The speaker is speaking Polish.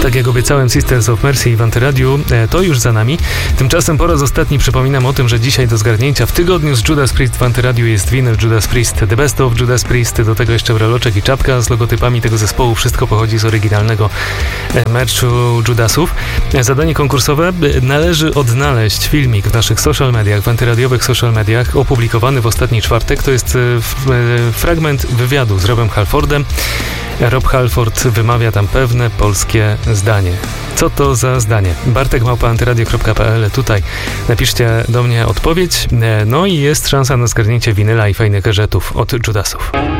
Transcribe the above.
Tak jak obiecałem, Sisters of Mercy w Antyradiu, to już za nami. Tymczasem po raz ostatni przypominam o tym, że dzisiaj do zgarnięcia w tygodniu z Judas Priest w Antyradiu jest winyl Judas Priest The Best of Judas Priest, do tego jeszcze breloczek i czapka z logotypami tego zespołu. Wszystko pochodzi z oryginalnego merchu Judasów. Zadanie konkursowe: należy odnaleźć filmik w naszych social mediach, w antyradiowych social mediach, opublikowany w ostatni czwartek. To jest fragment wywiadu z Robem Halfordem. Rob Halford wymawia tam pewne polskie zdanie. Co to za zdanie? bartek@antyradio.pl. Tutaj napiszcie do mnie odpowiedź. No i jest szansa na zgarnięcie winyla i fajnych gadżetów od Judasów.